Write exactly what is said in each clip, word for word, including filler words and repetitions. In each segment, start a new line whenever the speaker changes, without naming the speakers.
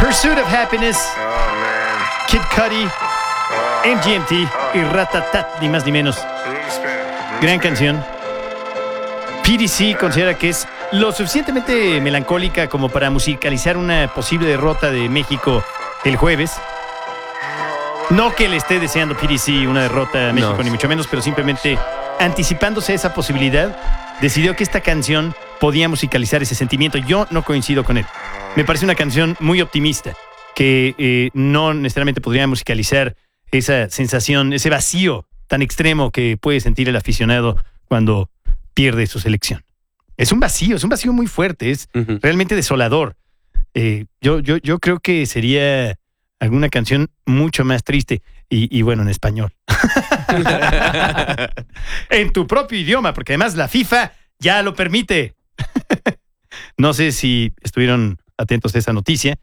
Pursuit of Happiness,
Oh, man.
Kid Cudi,
Oh,
M G M T y Ratatat, ni más ni menos.
Greenspan.
Gran canción. P D C considera que es lo suficientemente melancólica como para musicalizar una posible derrota de México el jueves. No que le esté deseando P D C una derrota a México,
No.
ni mucho menos, pero simplemente anticipándose a esa posibilidad, decidió que esta canción podía musicalizar ese sentimiento. Yo no coincido con él. Me parece una canción muy optimista, que eh, no necesariamente podría musicalizar esa sensación, ese vacío tan extremo que puede sentir el aficionado cuando pierde su selección. Es un vacío, es un vacío muy fuerte, es
Ujú.
realmente desolador. Eh, yo, yo, yo creo que sería alguna canción mucho más triste y, y bueno, en español. En tu propio idioma, porque además la FIFA ya lo permite. No sé si estuvieron atentos a esa noticia,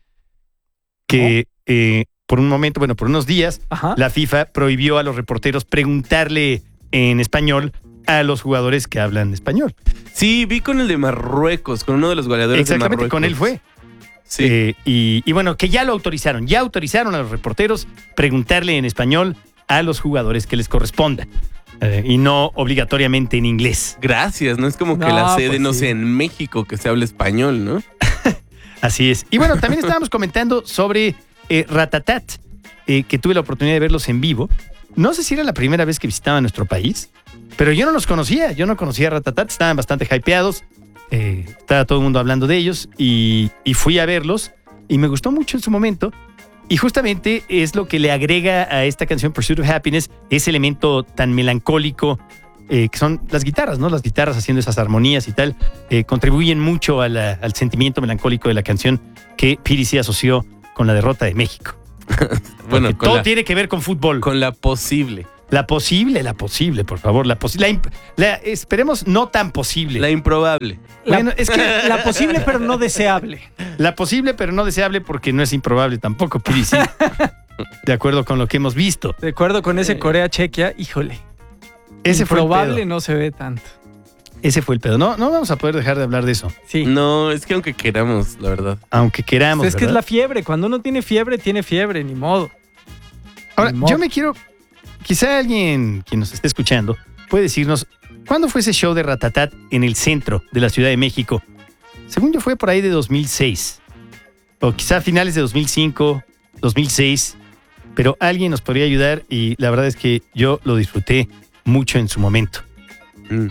que eh, por un momento, bueno, por unos días,
Ajá.
la FIFA prohibió a los reporteros preguntarle en español a los jugadores que hablan español.
Sí, vi con el de Marruecos, con uno de los goleadores
Exactamente,
de Marruecos.
con él fue.
Sí.
Eh, y, y bueno, que ya lo autorizaron, ya autorizaron a los reporteros preguntarle en español a los jugadores que les corresponda. Eh, y no obligatoriamente en inglés.
Gracias, ¿no? Es como que
No,
la sede,
pues
no
sí.
sé, en México que se habla español, ¿no?
Así es. Y bueno, también estábamos comentando sobre eh, Ratatat, eh, que tuve la oportunidad de verlos en vivo. No sé si era la primera vez que visitaban nuestro país, pero yo no los conocía. Yo no conocía a Ratatat, estaban bastante hypeados. Eh, estaba todo el mundo hablando de ellos y, y fui a verlos y me gustó mucho en su momento. Y justamente es lo que le agrega a esta canción Pursuit of Happiness, ese elemento tan melancólico eh, que son las guitarras, ¿no? Las guitarras haciendo esas armonías y tal, eh, contribuyen mucho a la- al sentimiento melancólico de la canción que P D C asoció con la derrota de México.
Bueno,
Porque
con
todo
la,
tiene que ver con fútbol.
con la posible.
La posible, la posible, por favor. La posible. La, imp- la- esperemos no tan posible.
La improbable.
La,
Bueno, es que
la posible pero no deseable.
la posible, pero no deseable, porque no es improbable tampoco, P D C. De acuerdo con lo que hemos visto.
De acuerdo con ese Corea-Chequia, híjole.
Ese fue el
Improbable
pedo.
no se ve tanto.
Ese fue el pedo. No, no vamos a poder dejar de hablar de eso.
Sí.
No, es que aunque queramos, la verdad.
Aunque queramos.
es que es
¿verdad?
la fiebre. Cuando uno tiene fiebre, tiene fiebre, ni modo.
Ahora,
Ni modo.
yo me quiero. Quizá alguien quien nos esté escuchando puede decirnos cuándo fue ese show de Ratatat en el centro de la Ciudad de México. Según yo, fue por ahí de dos mil seis. O quizá a finales de dos mil cinco, dos mil seis. Pero alguien nos podría ayudar y la verdad es que yo lo disfruté mucho en su momento.
Mm.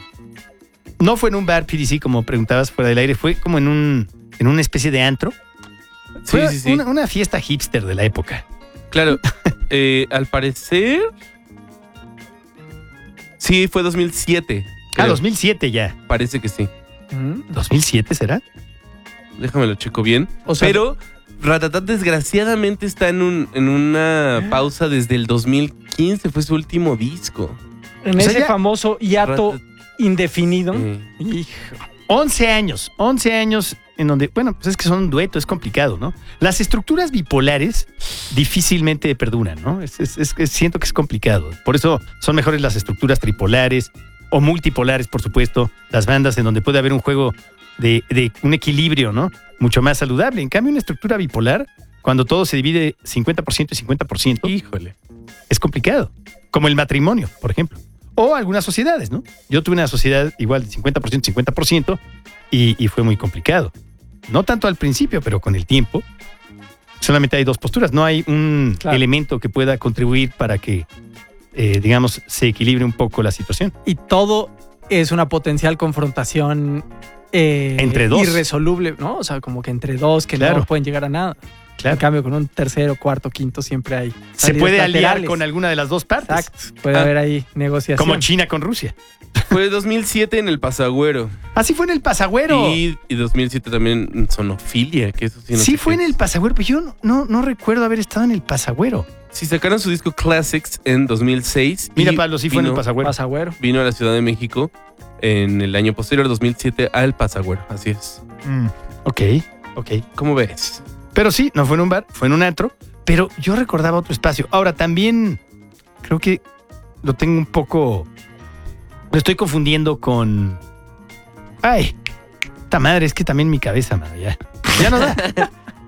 No fue en un bar P D C, como preguntabas fuera del aire, fue como en un en una especie de antro.
Sí,
Fue
sí, sí.
Una, una fiesta hipster de la época.
Claro, eh, al parecer... Sí, fue dos mil siete.
Ah,
creo.
dos mil siete ya.
Parece que sí.
Mm.
¿dos mil siete será?
Déjame lo checo bien.
O sea-
Pero Ratatat desgraciadamente está en, un, en una pausa desde el dos mil quince. Fue su último disco.
En
O sea,
ese
ya-
famoso hiato
Ratat-
indefinido.
Eh,
Hijo.
once años, once años en donde, bueno, pues es que son un dueto, es complicado, ¿no? Las estructuras bipolares difícilmente perduran, ¿no? Es, es- es que siento que es complicado. Por eso son mejores las estructuras tripolares o multipolares, por supuesto, las bandas en donde puede haber un juego de, de un equilibrio, ¿no? Mucho más saludable. En cambio, una estructura bipolar, cuando todo se divide cincuenta por ciento y cincuenta por ciento,
híjole.
es complicado. Como el matrimonio, por ejemplo. O algunas sociedades, ¿no? Yo tuve una sociedad igual de cincuenta por ciento, cincuenta por ciento y, y fue muy complicado. No tanto al principio, pero con el tiempo. Solamente hay dos posturas. No hay un
Claro.
elemento que pueda contribuir para que, eh, digamos, se equilibre un poco la situación.
Y todo es una potencial confrontación eh,
Entre dos.
irresoluble, ¿no? O sea, como que entre dos que
Claro.
no pueden llegar a nada.
Claro.
En cambio, con un tercero, cuarto, quinto siempre hay.
Se
salidas
puede aliar
laterales.
con alguna de las dos partes.
Exacto. Puede
Ah.
haber ahí negociación.
Como China con Rusia.
Fue dos mil siete en el Pasagüero.
Así fue en el Pasagüero.
Y, y dos mil siete también en Sonofilia, que eso sí no
Sí
sé
fue
qué
en el
es.
Pasagüero, pero yo no, no, no recuerdo haber estado en el Pasagüero.
Sí, sacaron su disco Classics en dos mil seis.
Mira,
y
Pablo, sí fue en el
vino-
Pasagüero.
Pasagüero.
Vino a la Ciudad de México en el año posterior, dos mil siete, al Pasagüero. Así es.
Mm, ok, ok.
¿Cómo ves?
Pero sí, no fue en un bar, fue en un antro. Pero yo recordaba otro espacio. Ahora, también creo que lo tengo un poco... Lo estoy confundiendo con... Ay, esta madre, es que también mi cabeza, madre, ya. Ya no da.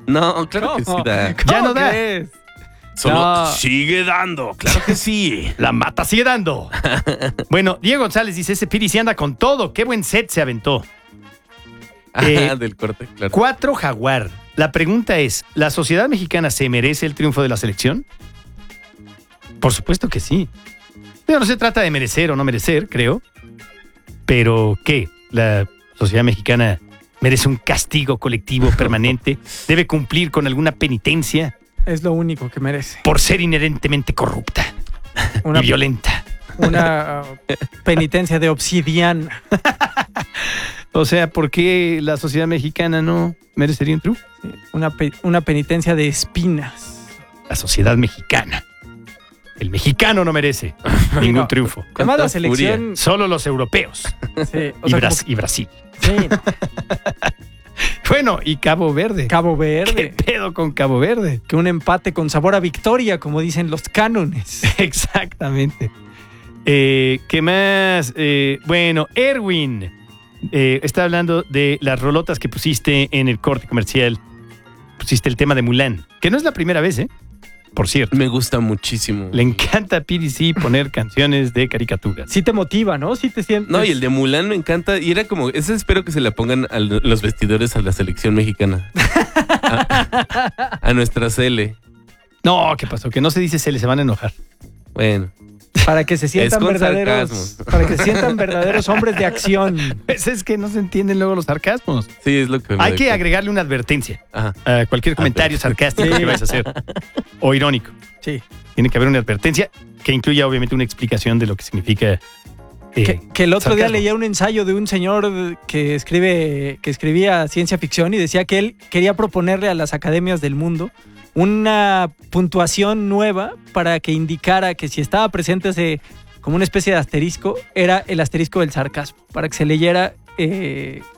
No, claro que sí da.
Ya
¿Cómo
no da.
crees?
Solo
No.
sigue dando, claro que sí.
La mata sigue dando. Bueno, Diego González dice, ese Piri sí anda con todo. Qué buen set se aventó. Eh,
Ah, del corte, claro.
Cuatro Jaguar. La pregunta es, ¿la sociedad mexicana se merece el triunfo de la selección? Por supuesto que sí. Pero no se trata de merecer o no merecer, creo. Pero, ¿qué? ¿La sociedad mexicana merece un castigo colectivo permanente? ¿Debe cumplir con alguna penitencia
Es lo único que merece.
por ser inherentemente corrupta
Una,
y violenta?
una uh, penitencia de obsidiana.
O sea, ¿por qué la sociedad mexicana no merecería un triunfo?
Sí, Una, pe- una penitencia de espinas.
La sociedad mexicana. El mexicano no merece ningún
No.
triunfo.
Además, la
Cuánta
selección.
Solo los europeos
Sí, o
y,
sea,
Bras-
como-
y Brasil.
sí,
Bueno, y Cabo Verde.
Cabo
¿Qué
Verde.
pedo con Cabo Verde?
Que un empate con sabor a victoria, como dicen los cánones.
Exactamente. Eh, ¿Qué más? Eh, bueno, Erwin eh, está hablando de las rolotas que pusiste en el corte comercial. Pusiste el tema de Mulan, que no es la primera vez, ¿eh? Por cierto.
Me gusta muchísimo.
Le encanta a P D C poner canciones de caricaturas.
Sí te motiva, ¿no? Sí te sientes.
No, y el de Mulan me encanta. Y era como, ese espero que se le pongan a los vestidores a la selección mexicana. A, a nuestra Cele.
No, ¿qué pasó? Que no se dice se les van a enojar.
Bueno,
Para que se sientan
con
verdaderos.
sarcasmo.
Para que se sientan verdaderos hombres de acción.
Pues es que no se entienden luego los sarcasmos.
sí, es lo que...
Hay que agregarle una advertencia
Ajá.
a cualquier comentario sarcástico
Sí.
que vayas a hacer. O irónico.
Sí.
Tiene que haber una advertencia que incluya obviamente una explicación de lo que significa. eh,
Que, que el otro día
sarcasmo.
leía un ensayo de un señor que escribe, que escribía ciencia ficción y decía que él quería proponerle a las academias del mundo una puntuación nueva para que indicara que si estaba presente ese como una especie de asterisco, era el asterisco del sarcasmo, para que se leyera eh,